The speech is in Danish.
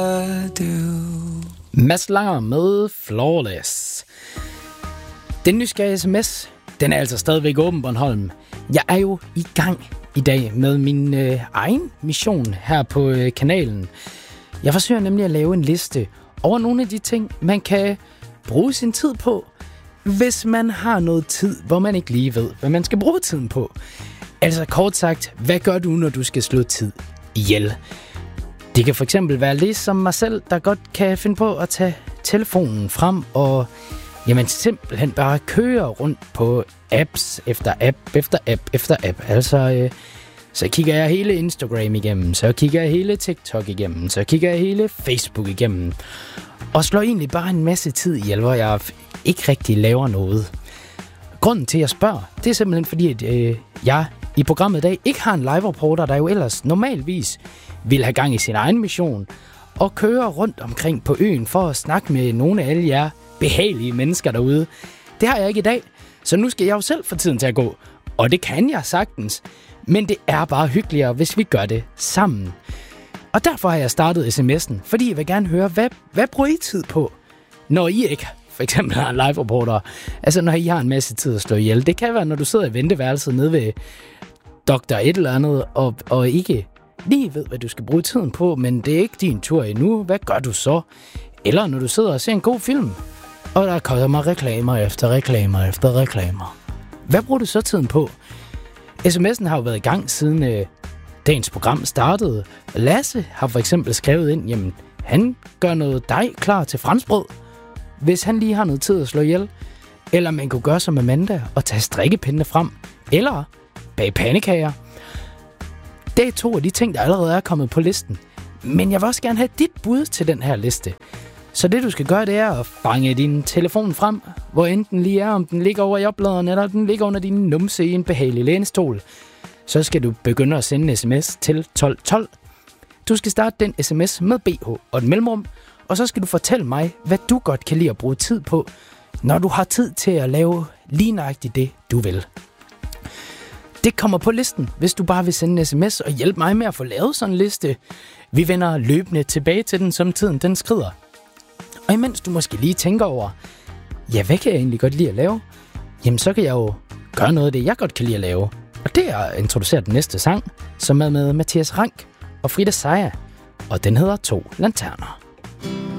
Mads Langer med Flawless. Den nysgerrige sms, den er altså stadigvæk åben, Bornholm. Jeg er jo i gang i dag med min egen mission her på kanalen. Jeg forsøger nemlig at lave en liste over nogle af de ting, man kan bruge sin tid på, hvis man har noget tid, hvor man ikke lige ved, hvad man skal bruge tiden på. Altså kort sagt, hvad gør du, når du skal slå tid ihjel? Det kan for eksempel være ligesom mig selv, der godt kan finde på at tage telefonen frem og jamen simpelthen bare køre rundt på apps efter app efter app efter app. Altså, så kigger jeg hele Instagram igennem, så kigger jeg hele TikTok igennem, så kigger jeg hele Facebook igennem. Og slår egentlig bare en masse tid ihjel, hvor jeg ikke rigtig laver noget. Grunden til, at jeg spørger, det er simpelthen fordi, at jeg i programmet i dag ikke har en live-reporter, der jo ellers normalvis vil have gang i sin egen mission og køre rundt omkring på øen for at snakke med nogle af alle jer behagelige mennesker derude. Det har jeg ikke i dag, så nu skal jeg jo selv få tiden til at gå. Og det kan jeg sagtens, men det er bare hyggeligere, hvis vi gør det sammen. Og derfor har jeg startet sms'en, fordi jeg vil gerne høre, hvad bruger I tid på, når I ikke for eksempel har en live-reporter? Altså når I har en masse tid at slå ihjel. Det kan være, når du sidder i venteværelset nede ved doktor et eller andet, og ikke lige ved, hvad du skal bruge tiden på, men det er ikke din tur endnu. Hvad gør du så? Eller når du sidder og ser en god film, og der kommer reklamer efter reklamer efter reklamer. Hvad bruger du så tiden på? SMS'en har jo været i gang siden dagens program startede. Lasse har for eksempel skrevet ind, jamen han gør noget dej klar til franskbrød, hvis han lige har noget tid at slå ihjel. Eller man kunne gøre som Amanda og tage strikkepindene frem. Eller bage pandekager. Det er 2 af de ting, der allerede er kommet på listen. Men jeg vil også gerne have dit bud til den her liste. Så det du skal gøre, det er at fange din telefon frem, hvor enten lige er, om den ligger over i opladeren, eller den ligger under din numse i en behagelig lænestol. Så skal du begynde at sende en sms til 1212. Du skal starte den sms med BH og et mellemrum, og så skal du fortælle mig, hvad du godt kan lide at bruge tid på, når du har tid til at lave lige nøjagtigt det, du vil. Det kommer på listen, hvis du bare vil sende en sms og hjælpe mig med at få lavet sådan en liste. Vi vender løbende tilbage til den, som tiden den skrider. Og imens du måske lige tænker over, ja, hvad kan jeg egentlig godt lide at lave? Jamen, så kan jeg jo gøre noget af det, jeg godt kan lide at lave. Og det er at introducere den næste sang, som er med Mathias Rank og Frida Seja. Og den hedder 2 Lanterner.